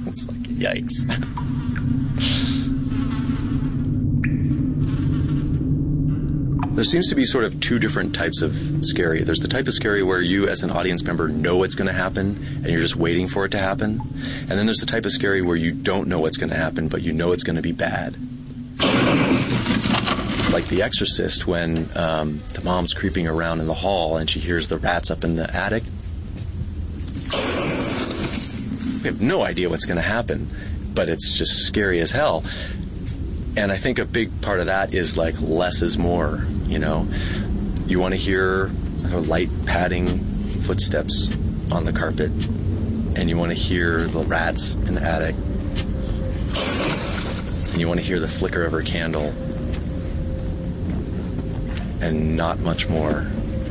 It's like, yikes. There seems to be sort of two different types of scary. There's the type of scary where you, as an audience member, know it's going to happen, and you're just waiting for it to happen. And then there's the type of scary where you don't know what's going to happen, but you know it's going to be bad. Like The Exorcist, when the mom's creeping around in the hall and she hears the rats up in the attic. We have no idea what's going to happen, but it's just scary as hell. And I think a big part of that is like less is more, you know. You want to hear light padding footsteps on the carpet, and you want to hear the rats in the attic, and you want to hear the flicker of her candle, and not much more.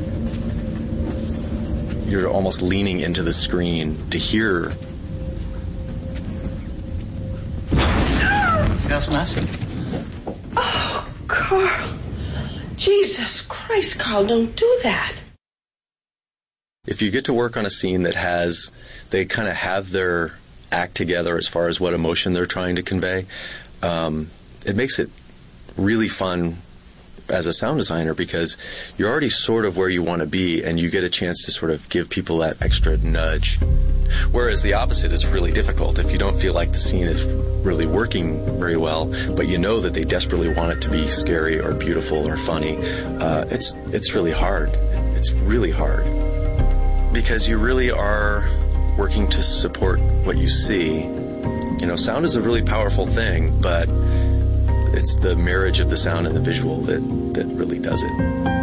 You're almost leaning into the screen to hear. Oh, Carl. Jesus Christ, Carl, don't do that. If you get to work on a scene that they kind of have their act together as far as what emotion they're trying to convey, it makes it really fun as a sound designer, because you're already sort of where you want to be, and you get a chance to sort of give people that extra nudge. Whereas the opposite is really difficult. If you don't feel like the scene is really working very well, but you know that they desperately want it to be scary or beautiful or funny, it's really hard. It's really hard. Because you really are working to support what you see. You know, sound is a really powerful thing, but it's the marriage of the sound and the visual that really does it.